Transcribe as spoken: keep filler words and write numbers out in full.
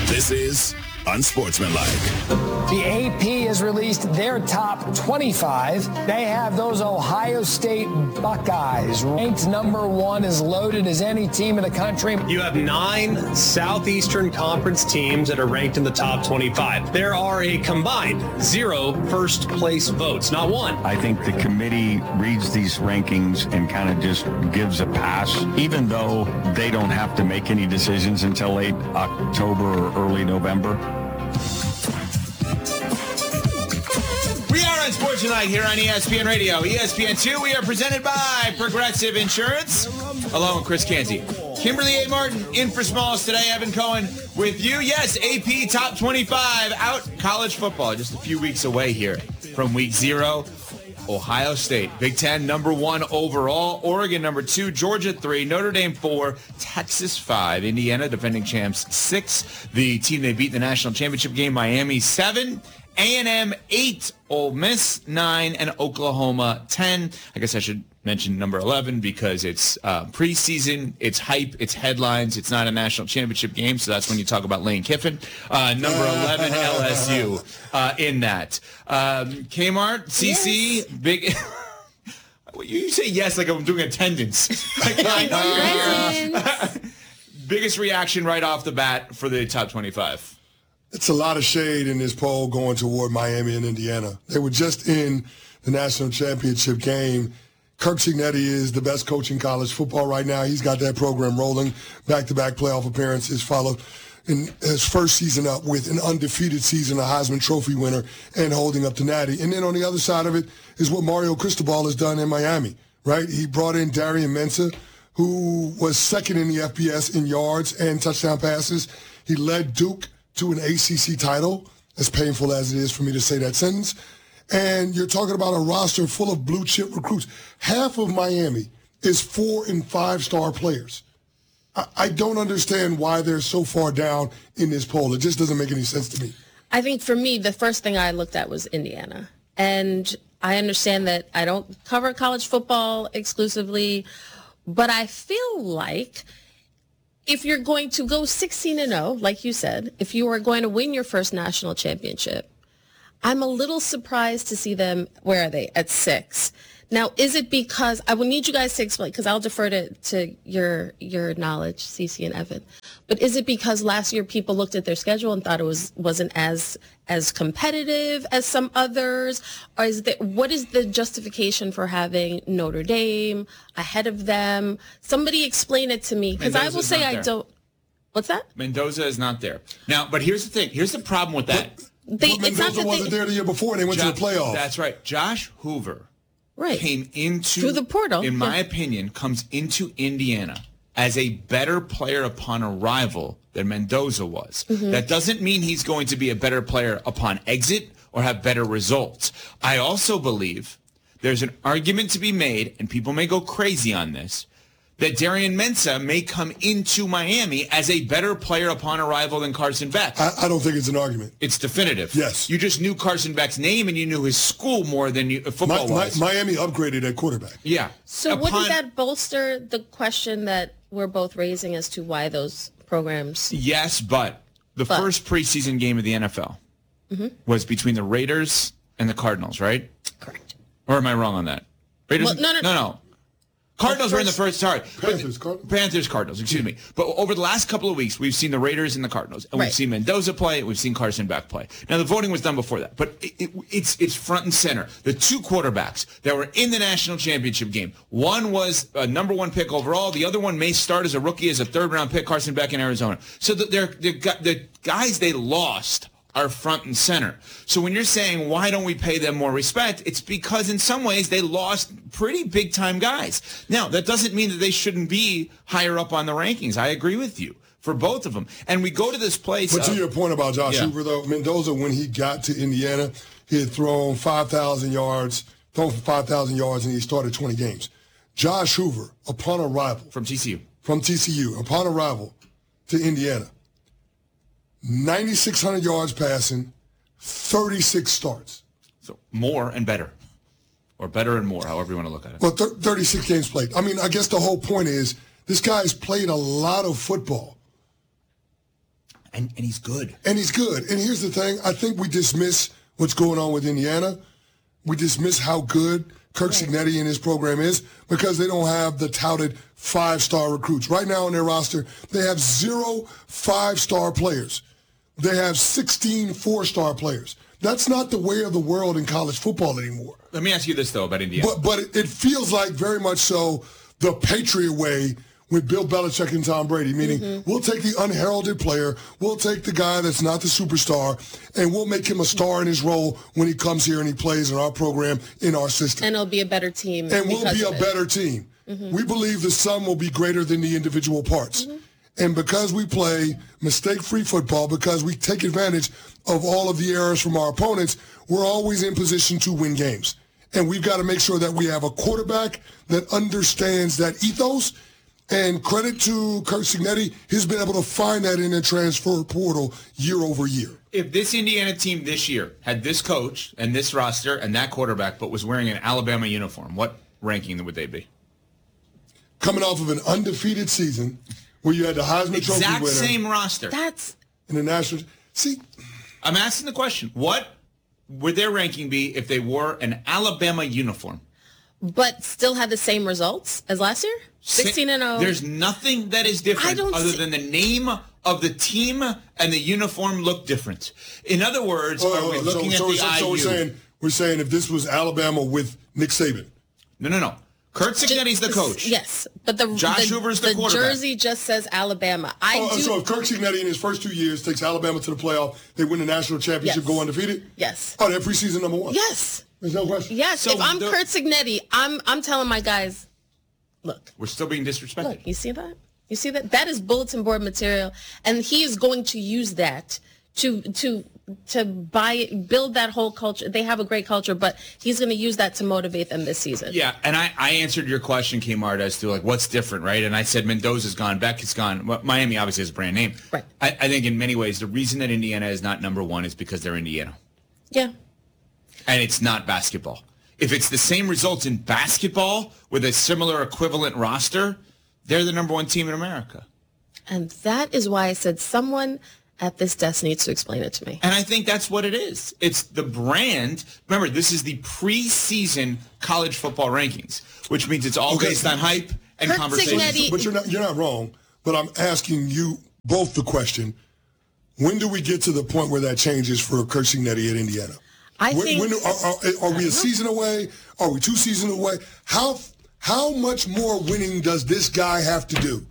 This is Unsportsmanlike. The A P has released their top twenty-five. They have those Ohio State Buckeyes ranked number one, as loaded as any team in the country. You have nine Southeastern Conference teams that are ranked in the top twenty-five. There are a combined zero first place votes, not one. I think the committee reads these rankings and kind of just gives a pass, even though they don't have to make any decisions until late October or early November. We are on Sportsmanlike here on E S P N Radio. E S P N two, we are presented by Progressive Insurance, along with Chris Canty. Kimberly A. Martin in for Smalls today. Evan Cohen with you. Yes, A P Top twenty-five out. College football just a few weeks away here from week zero. Ohio State, Big Ten, number one overall. Oregon, number two. Georgia, three. Notre Dame, four. Texas, five. Indiana, defending champs, six. The team they beat in the national championship game, Miami, seven. A and M, eight. Ole Miss, nine. And Oklahoma, ten. I guess I should mention number eleven because it's uh, preseason, it's hype, it's headlines. It's not a national championship game, so that's when you talk about Lane Kiffin. Uh, number eleven, L S U uh, in that. Um, Kmart, C C, yes. Big... You say yes like I'm doing attendance. Like, I know you're here. Biggest reaction right off the bat for the top twenty-five. It's a lot of shade in this poll going toward Miami and Indiana. They were just in the national championship game. Kirk Cignetti is the best coach in college football right now. He's got that program rolling. Back-to-back playoff appearances followed in his first season up with an undefeated season, a Heisman Trophy winner, and holding up to Natty. And then on the other side of it is what Mario Cristobal has done in Miami, right? He brought in Darian Mensah, who was second in the F B S in yards and touchdown passes. He led Duke to an A C C title, as painful as it is for me to say that sentence. And you're talking about a roster full of blue-chip recruits. Half of Miami is four- and five-star players. I, I don't understand why they're so far down in this poll. It just doesn't make any sense to me. I think for me, the first thing I looked at was Indiana. And I understand that I don't cover college football exclusively, but I feel like if you're going to go sixteen and oh, like you said, if you are going to win your first national championship, I'm a little surprised to see them, where are they, at six. Now, is it because, I will need you guys to explain, because I'll defer to, to your your knowledge, Cece and Evan, but is it because last year people looked at their schedule and thought it was, wasn't as as competitive as some others? Or is that, what is the justification for having Notre Dame ahead of them? Somebody explain it to me, because I will say I there. don't. What's that? Mendoza is not there. Now, but here's the thing. Here's the problem with that. But, They, but Mendoza wasn't they, there the year before, and they went Josh, to the playoffs. That's right. Josh Hoover right. came into, through the portal, in my yeah. opinion, comes into Indiana as a better player upon arrival than Mendoza was. Mm-hmm. That doesn't mean he's going to be a better player upon exit or have better results. I also believe there's an argument to be made, and people may go crazy on this, that Darian Mensah may come into Miami as a better player upon arrival than Carson Beck. I, I don't think it's an argument. It's definitive. Yes. You just knew Carson Beck's name and you knew his school more than you, uh, football-wise. My, my, Miami upgraded at quarterback. Yeah. So upon, wouldn't that bolster the question that we're both raising as to why those programs... Yes, but the but. first preseason game of the N F L mm-hmm. was between the Raiders and the Cardinals, right? Correct. Or am I wrong on that? Raiders? Well, no, no, no. no. Cardinals were in the first, sorry. Panthers, Cardinals. Panthers, Cardinals, excuse me. But over the last couple of weeks, we've seen the Raiders and the Cardinals. And right. we've seen Mendoza play, and we've seen Carson Beck play. Now, the voting was done before that. But it, it, it's it's front and center. The two quarterbacks that were in the national championship game. One was a number one pick overall. The other one may start as a rookie as a third-round pick, Carson Beck in Arizona. So the, they're, they're, the guys they lost are front and center. So when you're saying, why don't we pay them more respect, it's because in some ways they lost pretty big-time guys. Now, that doesn't mean that they shouldn't be higher up on the rankings. I agree with you for both of them. And we go to this place. But to uh, your point about Josh yeah. Hoover, though, Mendoza, when he got to Indiana, he had thrown five thousand yards, thrown for five thousand yards, and he started twenty games. Josh Hoover, upon arrival. From T C U. From T C U, upon arrival to Indiana. ninety-six hundred yards passing, thirty-six starts. So more and better. Or better and more, however you want to look at it. Well, th- thirty-six games played. I mean, I guess the whole point is this guy's played a lot of football. And, and he's good. And he's good. And here's the thing. I think we dismiss what's going on with Indiana. We dismiss how good Kirk Cignetti and his program is because they don't have the touted five-star recruits. Right now on their roster, they have zero five-star players. They have sixteen four-star players. That's not the way of the world in college football anymore. Let me ask you this, though, about Indiana. But, but it, it feels like very much so the Patriot way with Bill Belichick and Tom Brady, meaning mm-hmm. we'll take the unheralded player, we'll take the guy that's not the superstar, and we'll make him a star in his role when he comes here and he plays in our program, in our system. And it'll be a better team. And we'll be a it. better team. Mm-hmm. We believe the sum will be greater than the individual parts. Mm-hmm. And because we play mistake-free football, because we take advantage of all of the errors from our opponents, we're always in position to win games. And we've got to make sure that we have a quarterback that understands that ethos. And credit to Kirk Cignetti, he's been able to find that in the transfer portal year over year. If this Indiana team this year had this coach and this roster and that quarterback but was wearing an Alabama uniform, what ranking would they be? Coming off of an undefeated season where you had the Heisman Trophy winner. Exact same roster. That's in the national. See, I'm asking the question. What would their ranking be if they wore an Alabama uniform? But still had the same results as last year? sixteen and oh. There's nothing that is different other see- than the name of the team and the uniform look different. In other words, oh, are we oh, looking so, at so, the so, so I U? we're saying, we're saying if this was Alabama with Nick Saban. No, no, no. Kurt Cignetti's the coach. Yes, but the Josh the, Hoover's the, the quarterback. jersey just says Alabama. I oh, do. So if Kirk Cignetti in his first two years takes Alabama to the playoff, they win the national championship, Yes. go undefeated? Yes. Oh, they're preseason number one? Yes. There's no question. Yes. So if I'm the- Kurt Cignetti, I'm I'm telling my guys, look, We're still being disrespected. look, you see that? You see that? That is bulletin board material, and he is going to use that to to to buy build that whole culture. They have a great culture, but he's going to use that to motivate them this season. Yeah, and I, I answered your question, Kmart, as to like what's different, right? And I said Mendoza's gone, Beckett's gone. Well, Miami obviously has a brand name. Right. I, I think in many ways the reason that Indiana is not number one is because they're Indiana. Yeah. And it's not basketball. If it's the same results in basketball with a similar equivalent roster, they're the number one team in America. And that is why I said someone at this desk needs to explain it to me. And I think that's what it is. It's the brand. Remember, this is the preseason college football rankings, which means it's all Okay. based on hype and Kurt conversation. Cignetti- But you're not you're not wrong. But I'm asking you both the question: when do we get to the point where that changes for Kirk Cignetti at Indiana? I when, think. when do, are, are, are we a season away? Are we two seasons away? How how much more winning does this guy have to do?